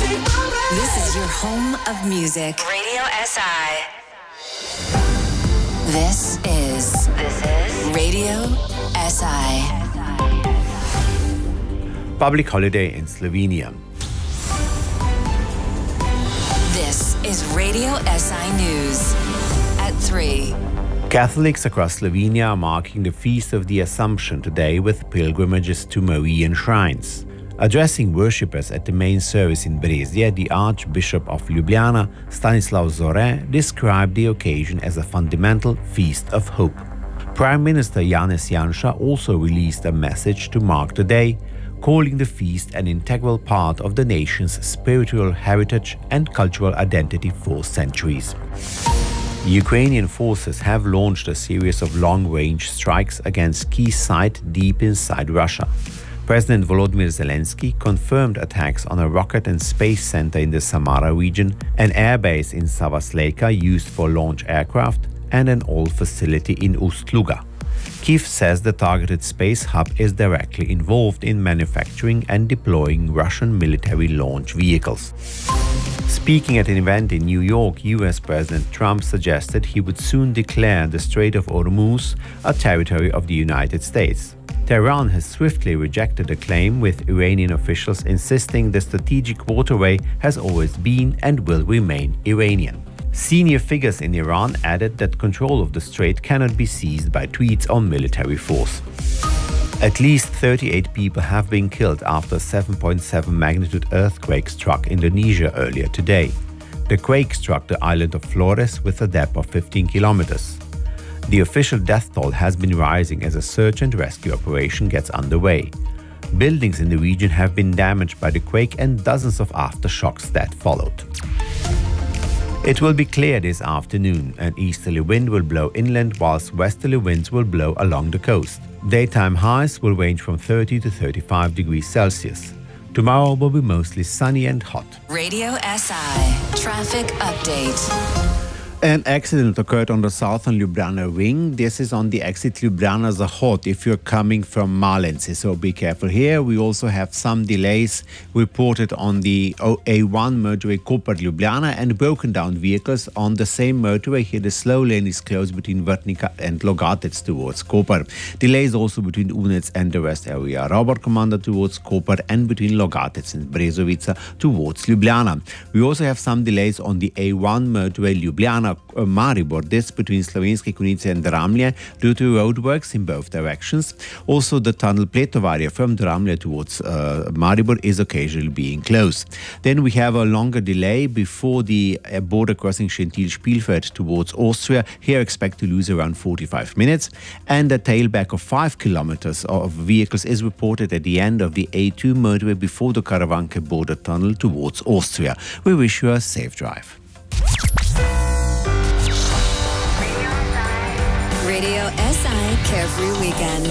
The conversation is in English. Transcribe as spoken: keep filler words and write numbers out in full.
This is your home of music. Radio S I. This is This is Radio S I. Public holiday in Slovenia. This is Radio S I News at three. Catholics across Slovenia are marking the Feast of the Assumption today with pilgrimages to Marian shrines. Addressing worshippers at the main service in Brezje, the Archbishop of Ljubljana, Stanislav Zore, described the occasion as a fundamental feast of hope. Prime Minister Janez Janša also released a message to mark the day, calling the feast an integral part of the nation's spiritual heritage and cultural identity for centuries. Ukrainian forces have launched a series of long-range strikes against key sites deep inside Russia. President Volodymyr Zelensky confirmed attacks on a rocket and space center in the Samara region, an airbase in Savasleika used for launch aircraft, and an oil facility in Ust-Luga. Kyiv says the targeted space hub is directly involved in manufacturing and deploying Russian military launch vehicles. Speaking at an event in New York, U S President Trump suggested he would soon declare the Strait of Hormuz a territory of the United States. Tehran has swiftly rejected the claim, with Iranian officials insisting the strategic waterway has always been and will remain Iranian. Senior figures in Iran added that control of the strait cannot be seized by tweets on military force. At least thirty-eight people have been killed after a seven point seven magnitude earthquake struck Indonesia earlier today. The quake struck the island of Flores with a depth of fifteen kilometers. The official death toll has been rising as a search and rescue operation gets underway. Buildings in the region have been damaged by the quake and dozens of aftershocks that followed. It will be clear this afternoon. An easterly wind will blow inland, whilst westerly winds will blow along the coast. Daytime highs will range from thirty to thirty-five degrees Celsius. Tomorrow will be mostly sunny and hot. Radio S I Traffic Update. An accident occurred on the southern Ljubljana ring. This is on the exit Ljubljana Zahod if you're coming from Malenci, so be careful here. We also have some delays reported on the A one motorway Koper-Ljubljana and broken down vehicles on the same motorway. Here the slow lane is closed between Vrhnika and Logatec towards Koper. Delays also between Unec and the rest area Robert Commander towards Koper and between Logatec and Brezovica towards Ljubljana. We also have some delays on the A one motorway Ljubljana Maribor, this between Slovenske Konjice and Dramlje due to roadworks in both directions. Also, the tunnel Pletovarje from Dramlje towards uh, Maribor is occasionally being closed. Then we have a longer delay before the uh, border crossing Schentil-Spielfeld towards Austria. Here expect to lose around forty-five minutes. And a tailback of five kilometers of vehicles is reported at the end of the A two motorway before the Karavanke border tunnel towards Austria. We wish you a safe drive. Radio S I Carefree Weekend.